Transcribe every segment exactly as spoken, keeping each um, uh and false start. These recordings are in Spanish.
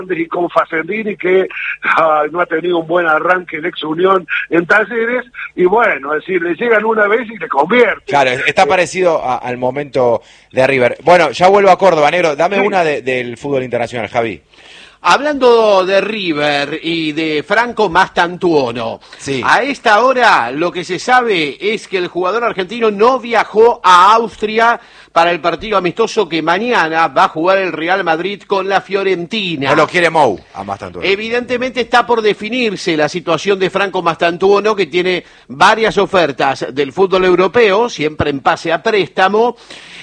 y con Facendini, que ah, no ha tenido un buen arranque el ex Unión en Talleres, y bueno, es decir, le llegan una vez y le convierten. Claro, está parecido a, al momento de River. Bueno, ya vuelvo a Córdoba, negro, dame sí. una de, del fútbol internacional, Javi. Hablando de River y de Franco Mastantuono, sí. A esta hora lo que se sabe es que el jugador argentino no viajó a Austria para el partido amistoso que mañana va a jugar el Real Madrid con la Fiorentina. No lo quiere Mou a Mastantuono. Evidentemente está por definirse la situación de Franco Mastantuono, que tiene varias ofertas del fútbol europeo, siempre en pase a préstamo,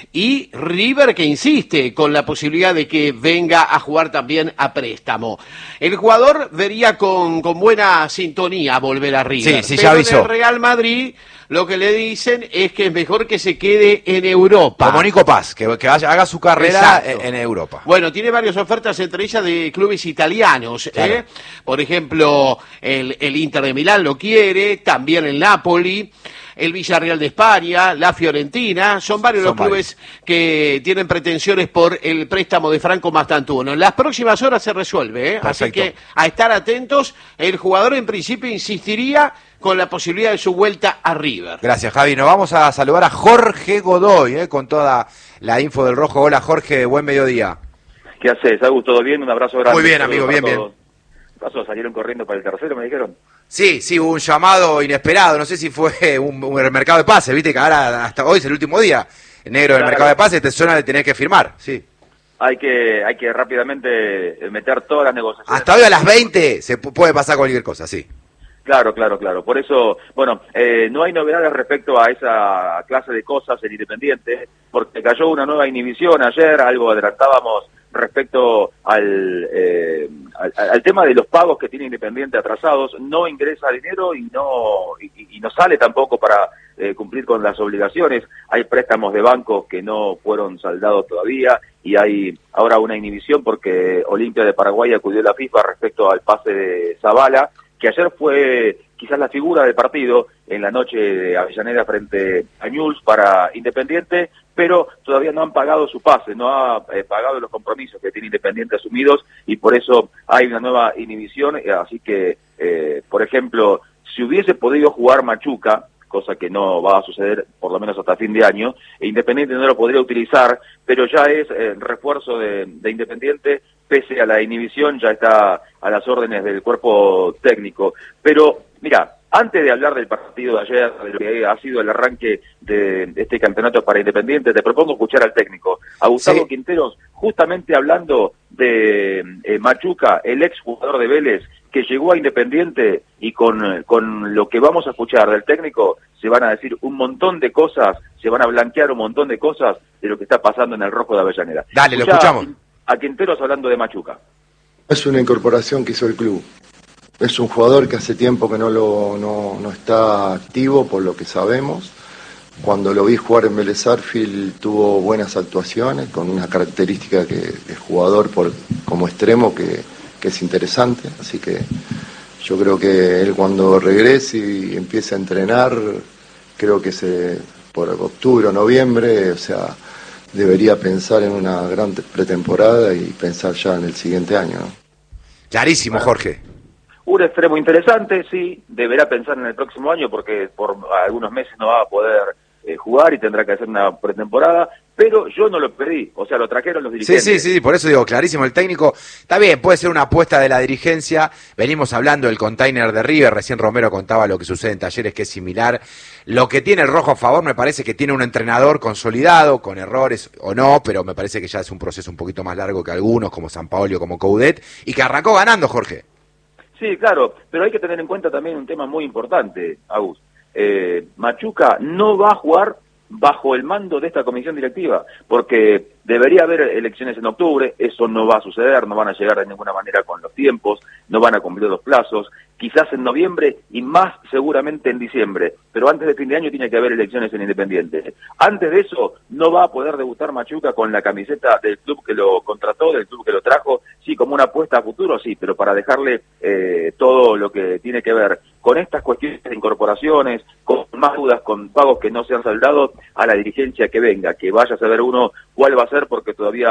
y River, que insiste con la posibilidad de que venga a jugar también a préstamo. El jugador vería con, con buena sintonía volver a River. Sí, sí, pero ya avisó. En el Real Madrid lo que le dicen es que es mejor que se quede en Europa. Como Nico Paz, que, que vaya, haga su carrera en, en Europa. Bueno, tiene varias ofertas, entre ellas de clubes italianos. Claro. ¿eh? Por ejemplo, el, el Inter de Milán lo quiere, también el Napoli, el Villarreal de España, la Fiorentina. Son varios son los clubes varios. que tienen pretensiones por el préstamo de Franco Mastantuono. En las próximas horas se resuelve, ¿eh? Así que a estar atentos. El jugador en principio insistiría con la posibilidad de su vuelta a River. Gracias, Javi. Nos vamos a saludar a Jorge Godoy, ¿eh? con toda la info del Rojo. Hola, Jorge, buen mediodía. ¿Qué haces, Agus? ¿Todo bien? Un abrazo grande. Muy bien, amigo, bien, bien. ¿Qué pasó? ¿Salieron corriendo para el tercero, me dijeron? Sí, sí, hubo un llamado inesperado. No sé si fue un, un mercado de pases, viste que ahora hasta hoy es el último día negro del claro. mercado de pases, te suena de tener que firmar, sí. Hay que hay que rápidamente meter todas las negociaciones. Hasta hoy a las veinte se puede pasar cualquier cosa, sí. Claro, claro, claro. Por eso, bueno, eh, no hay novedades respecto a esa clase de cosas en Independiente, porque cayó una nueva inhibición ayer, algo adelantábamos respecto al, eh, al, al tema de los pagos que tiene Independiente atrasados. No ingresa dinero y no y, y no sale tampoco para eh, cumplir con las obligaciones. Hay préstamos de bancos que no fueron saldados todavía y hay ahora una inhibición porque Olimpia de Paraguay acudió a la FIFA respecto al pase de Zavala, que ayer fue quizás la figura del partido en la noche de Avellaneda frente a Newell's para Independiente, pero todavía no han pagado su pase, no ha eh, pagado los compromisos que tiene Independiente asumidos y por eso hay una nueva inhibición, eh, así que, eh, por ejemplo, si hubiese podido jugar Machuca, cosa que no va a suceder por lo menos hasta fin de año, e Independiente no lo podría utilizar, pero ya es eh, refuerzo de, de Independiente, pese a la inhibición, ya está a las órdenes del cuerpo técnico. Pero, mira, antes de hablar del partido de ayer, de lo que ha sido el arranque de este campeonato para Independiente, te propongo escuchar al técnico, a Gustavo sí. Quinteros, justamente hablando de eh, Machuca, el ex jugador de Vélez, que llegó a Independiente, y con, con lo que vamos a escuchar del técnico, se van a decir un montón de cosas, se van a blanquear un montón de cosas de lo que está pasando en el Rojo de Avellaneda. Dale, Escuchá, lo escuchamos. A Quinteros hablando de Machuca. Es una incorporación que hizo el club. Es un jugador que hace tiempo que no, lo, no, no está activo, por lo que sabemos. Cuando lo vi jugar en Vélez Sarsfield tuvo buenas actuaciones, con una característica que es jugador por, como extremo que, que es interesante. Así que yo creo que él cuando regrese y empiece a entrenar, creo que se, por octubre o noviembre, o sea, debería pensar en una gran pretemporada y pensar ya en el siguiente año, ¿no? Clarísimo, Jorge. Un extremo interesante, sí, deberá pensar en el próximo año porque por algunos meses no va a poder eh, jugar y tendrá que hacer una pretemporada, pero yo no lo pedí, o sea, lo trajeron los dirigentes. Sí, sí, sí, por eso digo, clarísimo, el técnico, está bien, puede ser una apuesta de la dirigencia, venimos hablando del container de River, recién Romero contaba lo que sucede en Talleres, que es similar. Lo que tiene el Rojo a favor me parece que tiene un entrenador consolidado, con errores o no, pero me parece que ya es un proceso un poquito más largo que algunos, como Sampaoli o como Coudet, y que arrancó ganando, Jorge. Sí, claro, pero hay que tener en cuenta también un tema muy importante, Agus. Eh, Machuca no va a jugar bajo el mando de esta comisión directiva, porque debería haber elecciones en octubre, eso no va a suceder, no van a llegar de ninguna manera con los tiempos, no van a cumplir los plazos, quizás en noviembre y más seguramente en diciembre, pero antes de fin de año tiene que haber elecciones en Independiente. Antes de eso no va a poder debutar Machuca con la camiseta del club que lo contrató, del club que lo trajo, sí, como una apuesta a futuro, sí, pero para dejarle eh, todo lo que tiene que ver con estas cuestiones de incorporaciones, con más dudas, con pagos que no se han saldado, a la dirigencia que venga, que vaya a saber uno cuál va a ser, porque todavía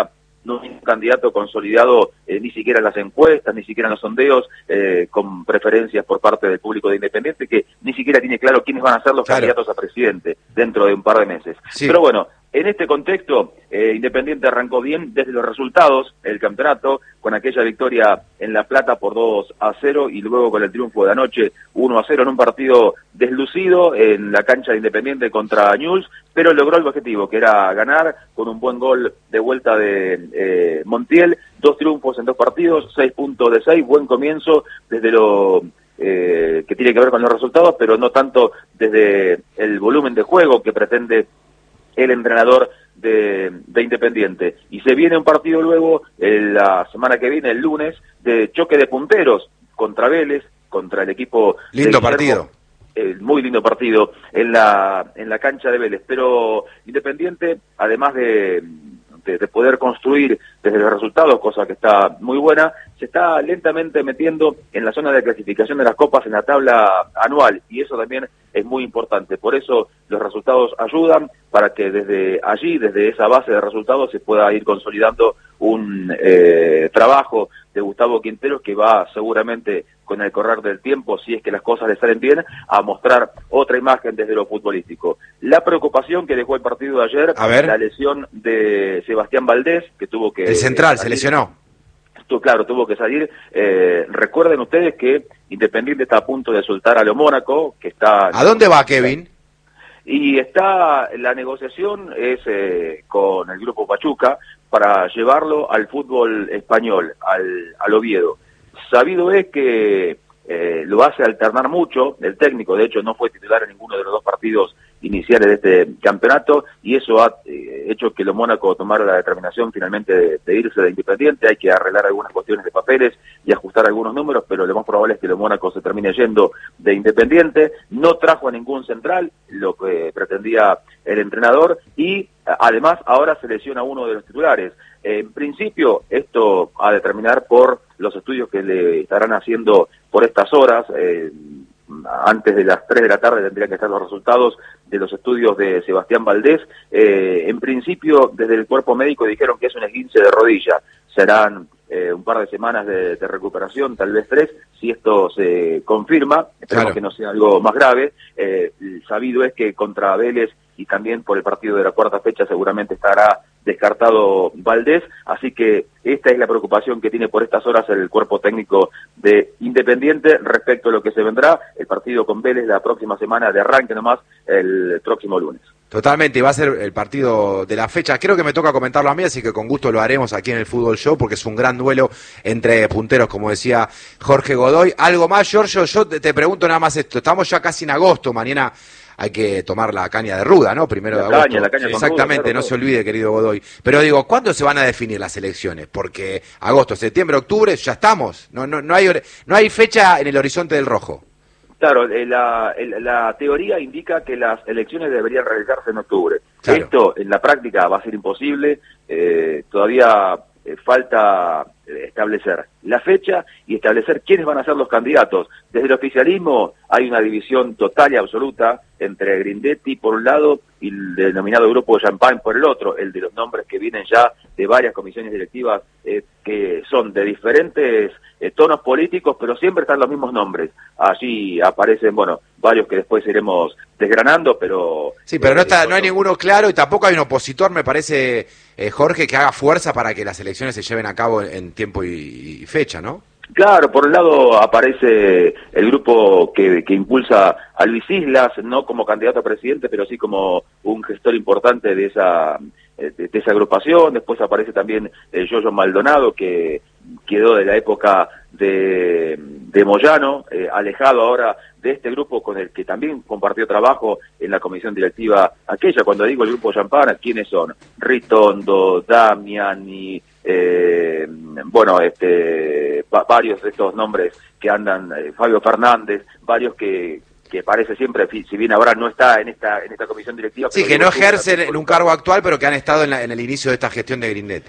no hay un candidato consolidado eh, ni siquiera en las encuestas, ni siquiera en los sondeos, eh, con preferencias por parte del público de Independiente, que ni siquiera tiene claro quiénes van a ser los claro. candidatos a presidente dentro de un par de meses. Sí. Pero bueno, en este contexto, eh, Independiente arrancó bien desde los resultados, el campeonato, con aquella victoria en La Plata por dos a cero y luego con el triunfo de anoche uno a cero en un partido deslucido en la cancha de Independiente contra Newell's, pero logró el objetivo, que era ganar con un buen gol de vuelta de eh, Montiel, dos triunfos en dos partidos, seis puntos de seis, buen comienzo desde lo... Eh, que tiene que ver con los resultados, pero no tanto desde el volumen de juego que pretende el entrenador de, de Independiente. Y se viene un partido luego, en la semana que viene, el lunes, de choque de punteros contra Vélez, contra el equipo... Lindo partido. Eh, muy lindo partido en la, en la cancha de Vélez. Pero Independiente, además de... De, de poder construir desde los resultados, cosa que está muy buena, se está lentamente metiendo en la zona de clasificación de las copas en la tabla anual, y eso también es muy importante. Por eso los resultados ayudan para que desde allí, desde esa base de resultados, se pueda ir consolidando un eh, trabajo de Gustavo Quinteros que va seguramente con el correr del tiempo, si es que las cosas le salen bien, a mostrar otra imagen desde lo futbolístico. La preocupación que dejó el partido de ayer, la lesión de Sebastián Valdés, que tuvo que... El central, salir. se lesionó. Esto, claro, tuvo que salir. Eh, recuerden ustedes que Independiente está a punto de soltar a lo Mónaco, que está... ¿A dónde va Kevin? Y está, la negociación es eh, con el Grupo Pachuca para llevarlo al fútbol español, al, al Oviedo. Sabido es que eh, lo hace alternar mucho el técnico, de hecho no fue titular en ninguno de los dos partidos iniciales de este campeonato, y eso ha eh, hecho que lo Mónaco tomara la determinación finalmente de, de irse de Independiente. Hay que arreglar algunas cuestiones de papeles y ajustar algunos números, pero lo más probable es que lo Mónaco se termine yendo de Independiente. No trajo a ningún central, lo que pretendía el entrenador, y además ahora selecciona uno de los titulares. En principio, esto a determinar por los estudios que le estarán haciendo por estas horas. Eh, antes de las tres de la tarde tendrían que estar los resultados de los estudios de Sebastián Valdés. Eh, en principio, desde el cuerpo médico dijeron que es un esguince de rodilla. Serán eh, un par de semanas de, de recuperación, tal vez tres, si esto se confirma. Esperemos claro. que no sea algo más grave. Eh, sabido es que contra Vélez y también por el partido de la cuarta fecha seguramente estará descartado Valdés, así que esta es la preocupación que tiene por estas horas el cuerpo técnico de Independiente respecto a lo que se vendrá, el partido con Vélez la próxima semana, de arranque nomás, el próximo lunes. Totalmente, y va a ser el partido de la fecha. Creo que me toca comentarlo a mí, así que con gusto lo haremos aquí en el Fútbol Show, porque es un gran duelo entre punteros, como decía Jorge Godoy. ¿Algo más, Giorgio? Yo te, te pregunto nada más esto. Estamos ya casi en agosto, mañana hay que tomar la caña de ruda, ¿no? Primero la de agosto. Caña, la caña Exactamente, ruda, claro, no se olvide, querido Godoy. Pero digo, ¿cuándo se van a definir las elecciones? Porque agosto, septiembre, octubre, ya estamos. No, no, no hay, no hay fecha en el horizonte del rojo. Claro, la, la teoría indica que las elecciones deberían realizarse en octubre. Claro. Esto en la práctica va a ser imposible, eh, todavía eh, falta establecer la fecha y establecer quiénes van a ser los candidatos. Desde el oficialismo hay una división total y absoluta entre Grindetti por un lado y el denominado Grupo de Champagne por el otro, el de los nombres que vienen ya de varias comisiones directivas eh, que son de diferentes eh, tonos políticos, pero siempre están los mismos nombres. Allí aparecen, bueno, varios que después iremos desgranando, pero... Sí, pero eh, no está, no hay ninguno claro y tampoco hay un opositor, me parece, eh, Jorge, que haga fuerza para que las elecciones se lleven a cabo en, en tiempo y, y fecha, ¿no? Claro, por un lado aparece el grupo que, que impulsa a Luis Islas, no como candidato a presidente, pero sí como un gestor importante de esa de, de esa agrupación. Después aparece también el Yoyo Maldonado, que quedó de la época de, de Moyano, eh, alejado ahora de este grupo con el que también compartió trabajo en la comisión directiva aquella. Cuando digo el grupo Champana, ¿quiénes son? Ritondo, Damiani, eh, bueno, este, va, varios de estos nombres que andan, eh, Fabio Fernández, varios que que parece siempre, si bien ahora no está en esta en esta comisión directiva. Sí, que no ejercen en un cargo actual, pero que han estado en, la, en el inicio de esta gestión de Grindetti.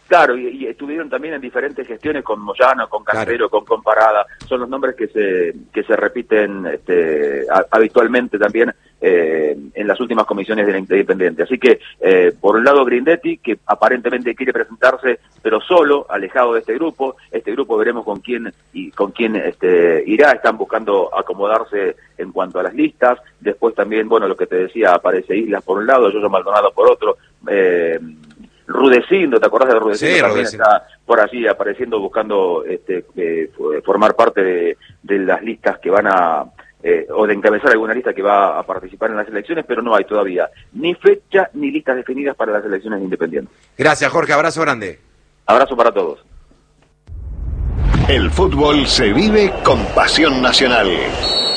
Claro, y, y estuvieron también en diferentes gestiones con Moyano, con Castero, claro. con Comparada. Son los nombres que se que se repiten este, a, habitualmente también eh, en las últimas comisiones de la Independiente. Así que, eh, por un lado, Grindetti, que aparentemente quiere presentarse, pero solo, alejado de este grupo. Este grupo veremos con quién y con quién este, irá. Están buscando acomodarse en cuanto a las listas. Después también, bueno, lo que te decía, aparece Islas por un lado, Yoyo Maldonado por otro. Eh, Rudecindo, ¿te acordás de Rudecindo? Sí, también Rudecindo. Está por allí apareciendo, buscando este, eh, formar parte de, de las listas que van a, eh, o de encabezar alguna lista que va a participar en las elecciones, pero no hay todavía ni fecha ni listas definidas para las elecciones independientes. Gracias, Jorge, abrazo grande. Abrazo para todos. El fútbol se vive con pasión nacional.